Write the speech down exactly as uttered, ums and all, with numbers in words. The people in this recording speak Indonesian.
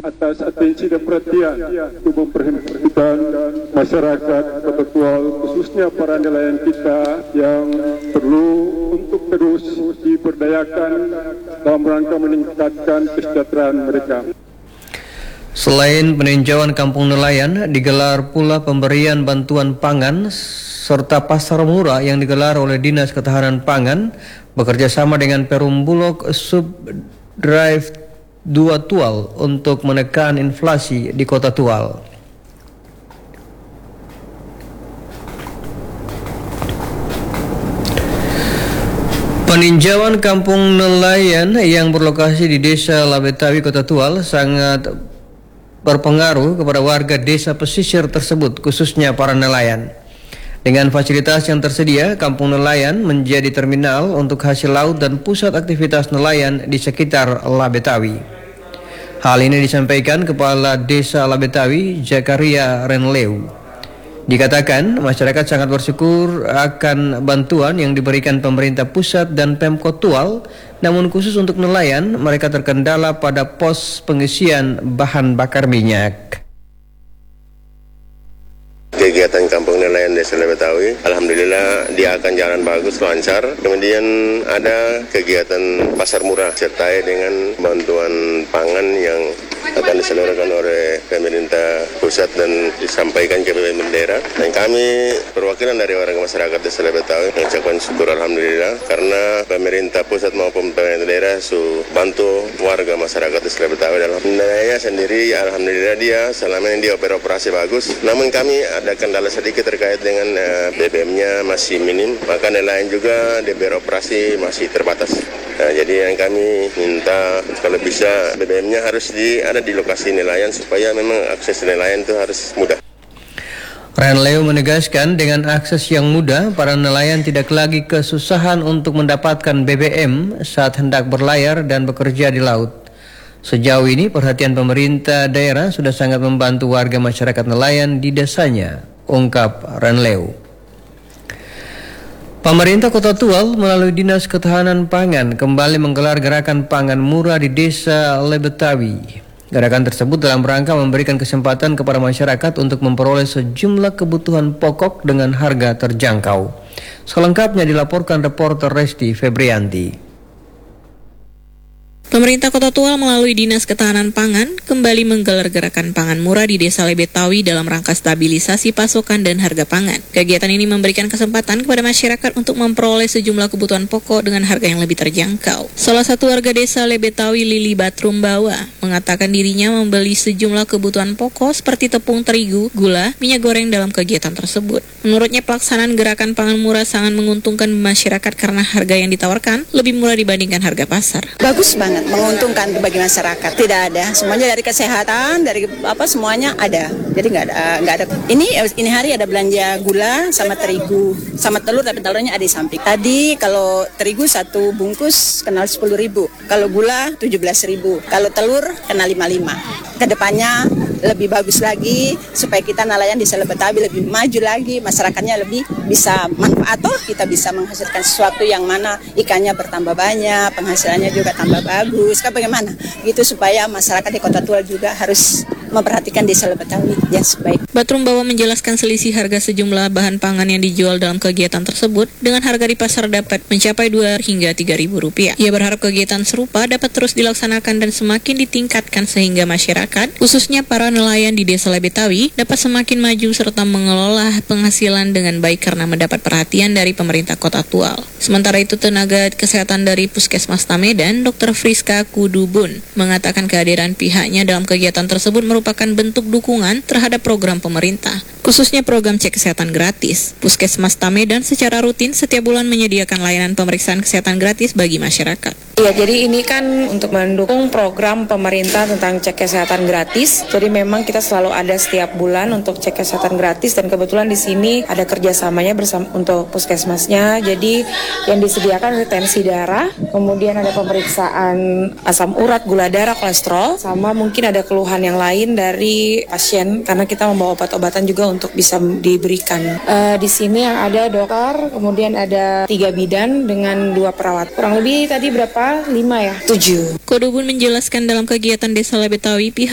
atas atensi dan perhatian untuk memperhatikan masyarakat Kota Tual, khususnya para nelayan kita yang perlu untuk terus diberdayakan dalam rangka meningkatkan kesejahteraan mereka. Selain peninjauan kampung nelayan, digelar pula pemberian bantuan pangan serta pasar murah yang digelar oleh Dinas Ketahanan Pangan bekerja sama dengan Perum Bulog Subdrive dua Tual untuk menekan inflasi di Kota Tual. Peninjauan kampung nelayan yang berlokasi di Desa Labetawi, Kota Tual sangat berpengaruh kepada warga desa pesisir tersebut, khususnya para nelayan. Dengan fasilitas yang tersedia, kampung nelayan menjadi terminal untuk hasil laut dan pusat aktivitas nelayan di sekitar Labetawi. Hal ini disampaikan Kepala Desa Labetawi, Zakaria Renleu. Dikatakan masyarakat sangat bersyukur akan bantuan yang diberikan pemerintah pusat dan Pemkot Tual, namun khusus untuk nelayan mereka terkendala pada pos pengisian bahan bakar minyak. Kegiatan kampung nelayan Desa Labetawi, alhamdulillah dia akan jalan bagus, lancar. Kemudian ada kegiatan pasar murah sertai dengan bantuan pangan yang akan diseluruhkan oleh pemerintah pusat dan disampaikan ke pemerintah daerah. Dan kami perwakilan dari warga masyarakat Desa Labetawi mengucapkan syukur alhamdulillah karena pemerintah pusat maupun pemerintah daerah su bantu warga masyarakat Desa Labetawi dalam nilainya sendiri. Alhamdulillah dia selama ini dia operasi bagus. Namun kami ada kendala sedikit terkait dengan uh, B B M-nya masih minim, maka nelayan juga di beroperasi masih terbatas. Nah, jadi yang kami minta kalau bisa B B M-nya harus di, ada di lokasi nelayan supaya memang akses nelayan itu harus mudah. Renleu menegaskan dengan akses yang mudah, para nelayan tidak lagi kesusahan untuk mendapatkan B B M saat hendak berlayar dan bekerja di laut. Sejauh ini perhatian pemerintah daerah sudah sangat membantu warga masyarakat nelayan di desanya, ungkap Renleu. Pemerintah Kota Tual melalui Dinas Ketahanan Pangan kembali menggelar gerakan pangan murah di Desa Labetawi. Gerakan tersebut dalam rangka memberikan kesempatan kepada masyarakat untuk memperoleh sejumlah kebutuhan pokok dengan harga terjangkau. Selengkapnya dilaporkan reporter Resti Febrianti. Pemerintah Kota Tual melalui Dinas Ketahanan Pangan kembali menggelar gerakan pangan murah di Desa Labetawi dalam rangka stabilisasi pasokan dan harga pangan. Kegiatan ini memberikan kesempatan kepada masyarakat untuk memperoleh sejumlah kebutuhan pokok dengan harga yang lebih terjangkau. Salah satu warga Desa Labetawi, Lili Batrumbawa, mengatakan dirinya membeli sejumlah kebutuhan pokok seperti tepung terigu, gula, minyak goreng dalam kegiatan tersebut. Menurutnya pelaksanaan gerakan pangan murah sangat menguntungkan masyarakat karena harga yang ditawarkan lebih murah dibandingkan harga pasar. Bagus banget. Menguntungkan bagi masyarakat. Tidak ada, semuanya dari kesehatan, dari apa semuanya ada. Jadi nggak ada, nggak ada. Ini ini hari ada belanja gula sama terigu, sama telur, tapi telurnya ada di samping. Tadi kalau terigu satu bungkus kenal sepuluh ribu, kalau gula tujuh belas ribu, kalau telur kena lima puluh lima. Kedepannya lebih bagus lagi supaya kita nelayan di Labetawi lebih maju lagi, masyarakatnya lebih bisa manfaat, atau kita bisa menghasilkan sesuatu yang mana ikannya bertambah banyak, penghasilannya juga tambah bagus, kan bagaimana? Gitu supaya masyarakat di Kota Tual juga harus memperhatikan Desa Labetawi ya sebaik. Batrumbawa menjelaskan selisih harga sejumlah bahan pangan yang dijual dalam kegiatan tersebut dengan harga di pasar dapat mencapai dua hingga tiga ribu rupiah. Ia berharap kegiatan serupa dapat terus dilaksanakan dan semakin ditingkatkan sehingga masyarakat, khususnya para nelayan di Desa Labetawi, dapat semakin maju serta mengelola penghasilan dengan baik karena mendapat perhatian dari pemerintah Kota Tual. Sementara itu, tenaga kesehatan dari Puskesmas Tamedan, Dokter Friska Kudubun, mengatakan kehadiran pihaknya dalam kegiatan tersebut merupakan bentuk dukungan terhadap program pemerintah, khususnya program cek kesehatan gratis. Puskesmas Tamedan secara rutin setiap bulan menyediakan layanan pemeriksaan kesehatan gratis bagi masyarakat. Iya, jadi ini kan untuk mendukung program pemerintah tentang cek kesehatan gratis. Jadi memang kita selalu ada setiap bulan untuk cek kesehatan gratis, dan kebetulan di sini ada kerjasamanya bersama untuk puskesmasnya. Jadi yang disediakan ada tensi darah, kemudian ada pemeriksaan asam urat, gula darah, kolesterol, sama mungkin ada keluhan yang lain dari pasien karena kita membawa obat-obatan juga untuk bisa diberikan. Uh, di sini yang ada dokter, kemudian ada tiga bidan dengan dua perawat. Kurang lebih tadi berapa? Lima ya? Tujuh. Kudubun menjelaskan dalam kegiatan Desa Labetawi, pihak